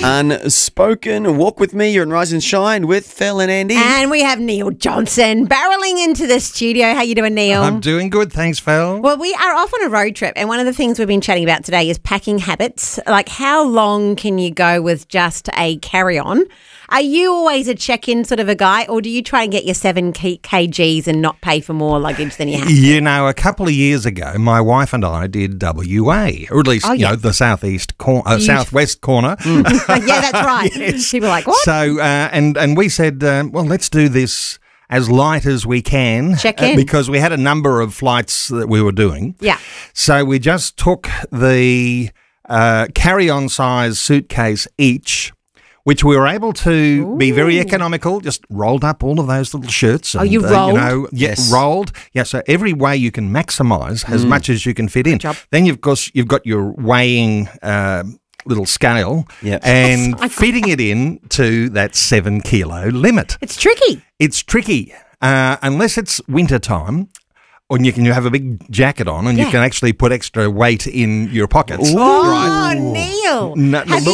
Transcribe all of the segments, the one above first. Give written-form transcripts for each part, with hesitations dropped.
Unspoken. Walk with me. You're in Rise and Shine with Phil and Andy. And we have Neil Johnson barreling into the studio. How you doing, Neil? I'm doing good, thanks, Phil. Well, we are off on a road trip, and one of the things we've been chatting about today is packing habits. Like, how long can you go with just a carry-on? Are you always a check-in sort of a guy, or do you try and get your 7 kgs and not pay for more luggage than you have to? You know, a couple of years ago, my wife and I did WA, or at least, the southwest corner. Yeah, that's right. Yes. People are like, what? So, and we said, well, let's do this as light as we can. Check in. Because we had a number of flights that we were doing. Yeah. So we just took the carry-on size suitcase each, which we were able to be very economical, just rolled up all of those little shirts. And, you rolled? Yes. Rolled. Yeah, so every way you can maximise as much as you can fit in. Then you've got your weighing little scale and fitting it in to that 7 kilo limit. It's tricky. It's tricky, unless it's winter time. And you have a big jacket on, and you can actually put extra weight in your pockets. Oh, right. Neil! Have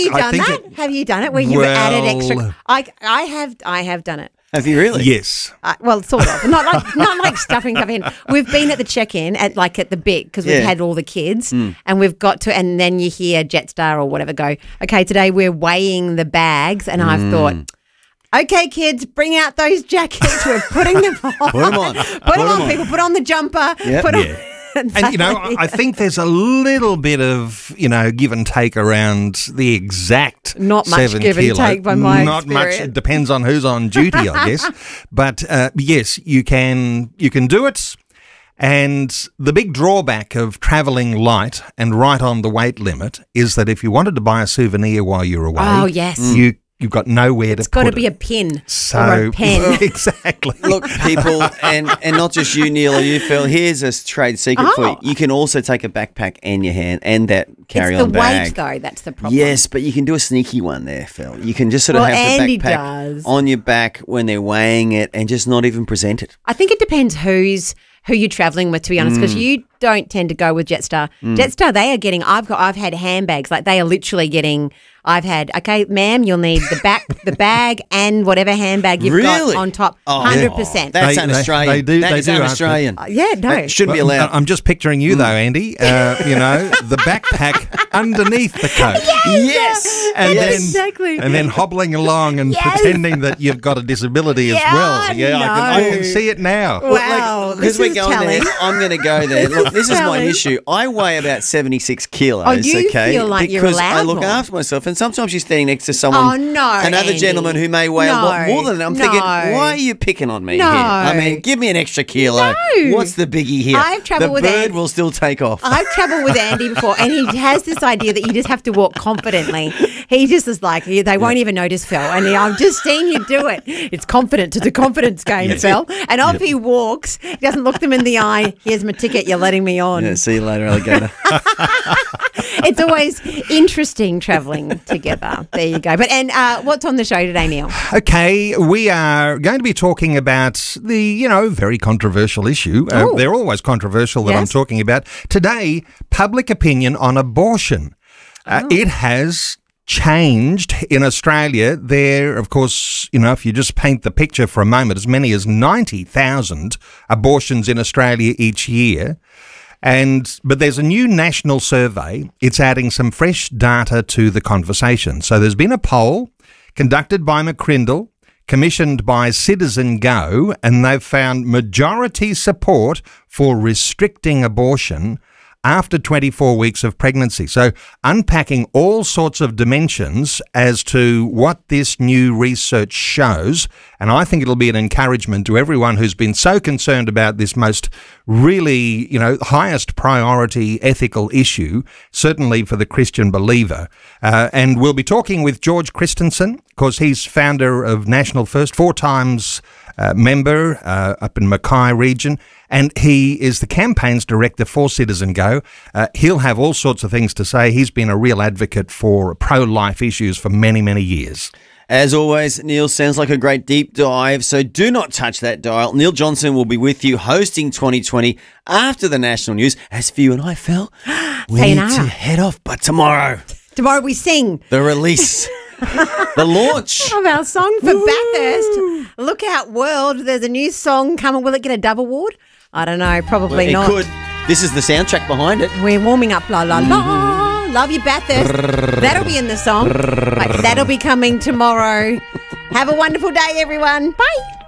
you done it? Where you've added extra? I have done it. Have you really? Yes. Well, sort of. Not like stuffing stuff in. We've been at the check-in at the bit because we've had all the kids, and we've got to. And then you hear Jetstar or whatever go, okay, today we're weighing the bags, and I've thought, okay, kids, bring out those jackets. We're putting them on. Put them on. Put them on, people. Put on the jumper. Yep. Put on. And, I think there's a little bit of, give and take around the exact Not much 7 give kilo. and take by my Not experience. much. It depends on who's on duty, I guess. But, yes, you can do it. And the big drawback of travelling light and right on the weight limit is that if you wanted to buy a souvenir while you're away, oh, yes. You've got nowhere to put it. It's got to be a pin or a pen. Exactly. Look, people, and not just you, Neil, or you, Phil, here's a trade secret for you. You can also take a backpack and your hand and that carry-on bag. It's the weight, though, that's the problem. Yes, but you can do a sneaky one there, Phil. You can just sort of have Andy the backpack does. on your back when they're weighing it and just not even present it. I think it depends who you're travelling with, to be honest, because you don't tend to go with Jetstar. Jetstar, they are getting. I've had handbags, like they are literally getting. I've had, okay, ma'am, you'll need the bag and whatever handbag you've got on top. 100%. That's un-Australian. That is un-Australian. Yeah, no. That shouldn't be allowed. I'm just picturing you, though, Andy, the backpack underneath the coat. Yes. Exactly. And then hobbling along and pretending that you've got a disability as well. Yeah, I can see it now. Wow. Because we're going there, I'm going to go there. Look, this is my issue. I weigh about 76 kilos. Oh, you feel like you're allowed because I look more. after myself. And sometimes you're standing next to someone, another Andy. gentleman who may weigh a lot more than I'm thinking, why are you picking on me here? I mean, give me an extra kilo. No. What's the biggie here? I've travelled with Andy. The bird Andy. will still take off. I've travelled with Andy before, and he has this idea that you just have to walk confidently. He just is like, they won't even notice, Phil. And I've just seen you do it. It's confident. It's a confidence game, Phil. And off he walks. He doesn't look them in the eye. Here's my ticket. You're letting me on. Yeah, see you later, alligator. It's always interesting travelling together. There you go. But what's on the show today, Neil? Okay, we are going to be talking about the, very controversial issue. They're always controversial that I'm talking about. Today, public opinion on abortion. It has changed in Australia. There, of course, if you just paint the picture for a moment, as many as 90,000 abortions in Australia each year. But there's a new national survey. It's adding some fresh data to the conversation. So there's been a poll conducted by McCrindle, commissioned by Citizen Go, and they've found majority support for restricting abortion after 24 weeks of pregnancy. So unpacking all sorts of dimensions as to what this new research shows. And I think it'll be an encouragement to everyone who's been so concerned about this most really, highest priority ethical issue, certainly for the Christian believer. And we'll be talking with George Christensen, because he's founder of National First, 4 times member up in Mackay region, and he is the campaigns director for Citizen Go. He'll have all sorts of things to say. He's been a real advocate for pro-life issues for many, many years. As always, Neil, sounds like a great deep dive, so do not touch that dial. Neil Johnson will be with you hosting 2020 after the national news. As for you and I, Phil, we need to head off, but tomorrow we sing. The release The launch of our song for Bathurst. Look Out World. There's a new song coming. Will it get a Dove Award? I don't know. Probably it not. could. This is the soundtrack behind it. We're warming up. La, la, la. Love you, Bathurst. That'll be in the song. That'll be coming tomorrow. Have a wonderful day, everyone. Bye.